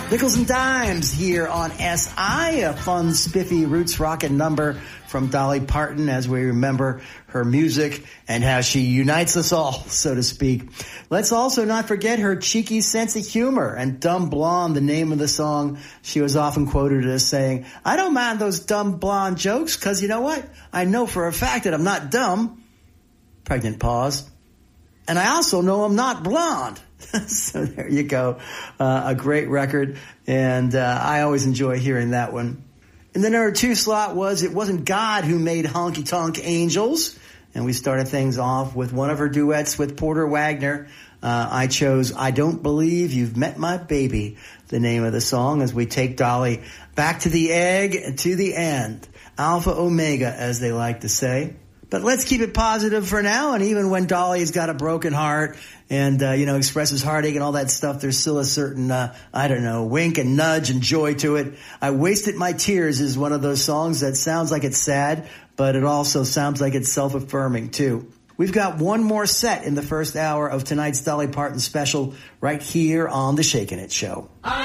Nickels and Dimes here on SI, a fun, spiffy, roots rockin' number from Dolly Parton as we remember her music and how she unites us all, so to speak. Let's also not forget her cheeky sense of humor and Dumb Blonde, the name of the song. She was often quoted as saying, I don't mind those dumb blonde jokes because you know what? I know for a fact that I'm not dumb. Pregnant pause. And I also know I'm not blonde. So there you go. A great record. And I always enjoy hearing that one. And the number 2 slot was It Wasn't God Who Made Honky Tonk Angels. And we started things off with one of her duets with Porter Wagner. I chose I Don't Believe You've Met My Baby, the name of the song, as we take Dolly back to the egg and to the end. Alpha Omega, as they like to say. But let's keep it positive for now. And even when Dolly's got a broken heart and, expresses heartache and all that stuff, there's still a certain, wink and nudge and joy to it. I Wasted My Tears is one of those songs that sounds like it's sad, but it also sounds like it's self-affirming too. We've got one more set in the first hour of tonight's Dolly Parton special right here on The Shakin' It Show.